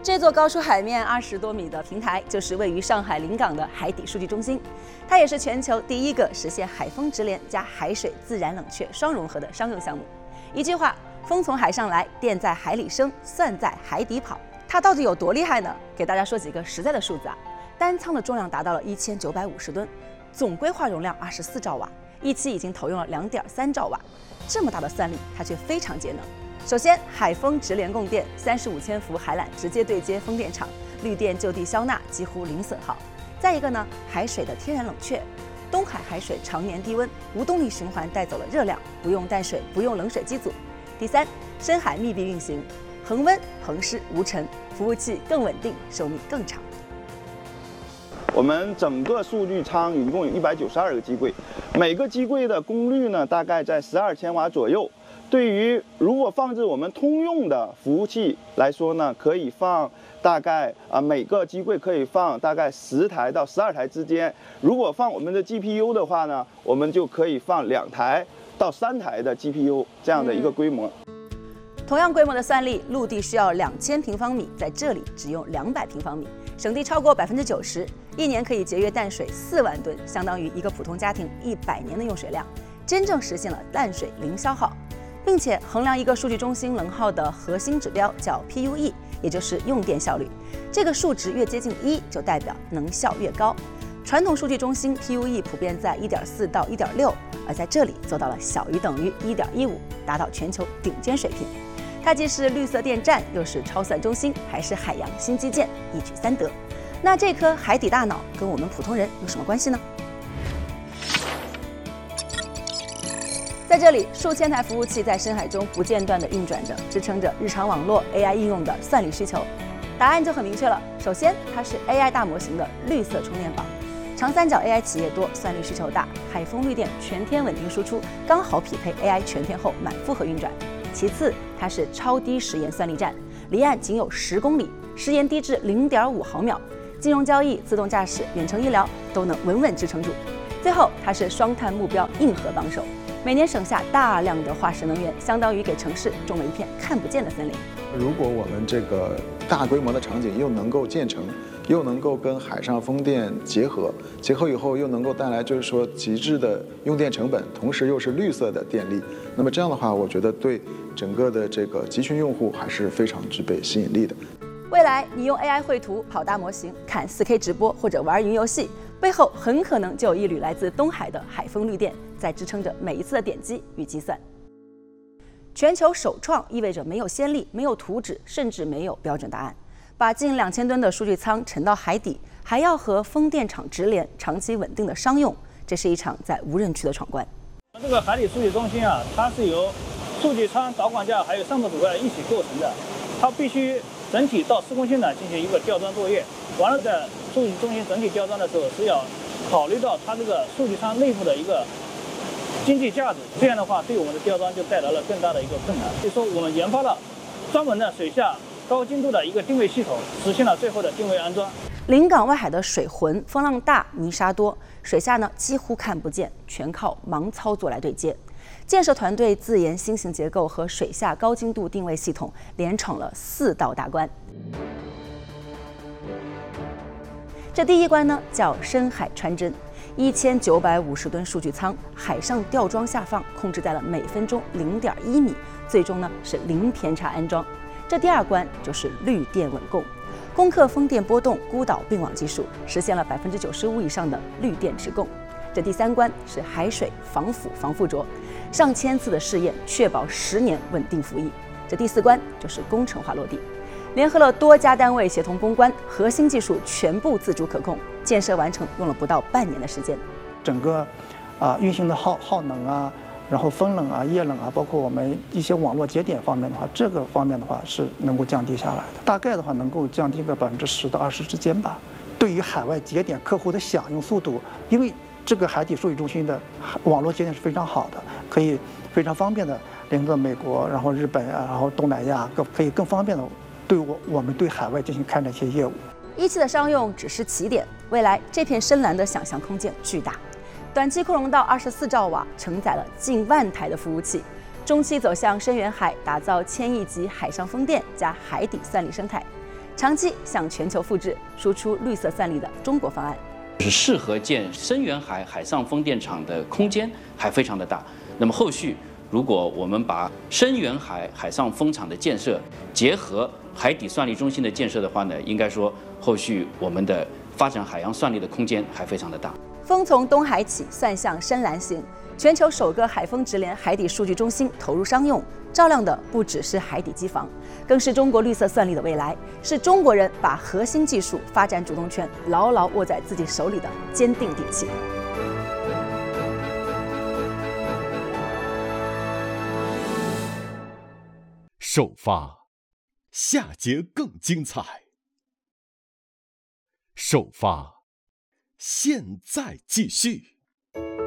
这座高出海面20多米的平台，就是位于上海临港的海底数据中心。它也是全球第一个实现海风直连加海水自然冷却双融合的商用项目。一句话，风从海上来，电在海里生，算在海底跑。它到底有多厉害呢？给大家说几个实在的数字啊。单舱的重量达到了1950吨，总规划容量24兆瓦，一期已经投用了2.3兆瓦。这么大的算力，它却非常节能。首先，海风直连供电，35千伏海缆直接对接风电场，绿电就地消纳，几乎零损耗。再一个呢，海水的天然冷却，东海海水常年低温，无动力循环带走了热量，不用淡水，不用冷水机组。第三，深海密闭运行，恒温恒湿无尘，服务器更稳定，寿命更长。 我们整个数据舱一共有192个机柜，每个机柜的功率呢大概在12千瓦左右。对于如果放置我们通用的服务器来说呢，可以放大概每个机柜可以放大概10台到12台之间。如果放我们的 GPU 的话呢，我们就可以放2台到3台的 GPU 这样的一个规模。 同样规模的算力，陆地需要2000平方米，在这里只用200平方米，省地超过90%，一年可以节约淡水4万吨，相当于一个普通家庭100年的用水量，真正实现了淡水零消耗。并且衡量一个数据中心能耗的核心指标叫 PUE， 也就是用电效率。这个数值越接近1，就代表能效越高。传统数据中心 PUE 普遍在1.4到1.6，而在这里做到了小于等于1.15，达到全球顶尖水平。它既是绿色电站，又是超算中心，还是海洋新基建，一举3得。那这颗海底大脑跟我们普通人有什么关系呢？在这里，数千台服务器在深海中不间断地运转着，支撑着日常网络 AI 应用的算力需求。答案就很明确了，首先，它是 AI 大模型的绿色充电宝。长三角 AI 企业多，算力需求大，海风绿电全天稳定输出，刚好匹配 AI 全天候满负荷运转。其次，它是超低时延算力站，离岸仅有10公里，时延低至0.5毫秒，金融交易、自动驾驶、远程医疗都能稳稳支撑住。最后，它是双碳目标硬核帮手。每年省下大量的化石能源，相当于给城市种了一片看不见的森林。 如果我们这个大规模的场景又能够建成，又能够跟海上风电结合以后又能够带来就是说极致的用电成本，同时又是绿色的电力，那么这样的话，我觉得对整个的这个集群用户还是非常具备吸引力的。 未来你用 AI 绘图、跑大模型、看4K 直播或者玩云游戏，背后很可能就有一缕来自东海的海风绿电在支撑着每一次的点击与计算。全球首创意味着没有先例、没有图纸，甚至没有标准答案。把近2000吨的数据舱沉到海底，还要和风电场直连，长期稳定的商用，这是一场在无人区的闯关。 这个海底数据中心啊，它是由数据舱、导管架还有上部主干一起构成的，它必须整体到施工现场进行一个吊装作业。完了，在数据中心整体吊装的时候，是要考虑到它这个数据舱内部的一个经济价值，这样的话对我们的吊装就带来了更大的一个困难。所以说，我们研发了专门的水下高精度的一个定位系统，实现了最后的定位安装。 临港外海的水浑，风浪大，泥沙多，水下呢几乎看不见，全靠盲操作来对接。建设团队自研新型结构和水下高精度定位系统，连闯了4道大关。这第一关呢叫深海穿针，1950吨数据舱海上吊装下放，控制在了每分钟0.1米，最终呢是零偏差安装。这第二关就是绿电稳供，攻克风电波动、孤岛并网技术，实现了95%以上的绿电直供。这第三关是海水防腐防附着，上千次的试验，确保10年稳定服役。这第4关就是工程化落地，联合了多家单位协同攻关，核心技术全部自主可控，建设完成用了不到半年的时间。 整个运行的耗能啊，然后风冷啊、液冷啊，包括我们一些网络节点方面的话，这个方面的话是能够降低下来的，大概的话能够降低个10%到20%之间吧。对于海外节点客户的响应速度，因为这个海底数据中心的网络节点是非常好的，可以非常方便的连个美国，然后日本啊，然后东南亚可以更方便的对我们对海外进行开展一些业务。 一期的商用只是起点，未来这片深蓝的想象空间巨大。短期扩容到24兆瓦，承载了近万台的服务器；中期走向深远海，打造1000亿级海上风电加海底算力生态。 长期向全球复制输出绿色算力的中国方案。 就是适合建深远海海上风电场的空间还非常的大。那么后续如果我们把深远海海上风场的建设结合海底算力中心的建设的话呢，应该说后续我们的发展海洋算力的空间还非常的大。 风从东海起，算向深蓝行。全球首个海风直连海底数据中心投入商用，照亮的不只是海底机房，更是中国绿色算力的未来，是中国人把核心技术发展主动权牢牢握在自己手里的坚定底气。 首发，下节更精彩。首发，现在继续。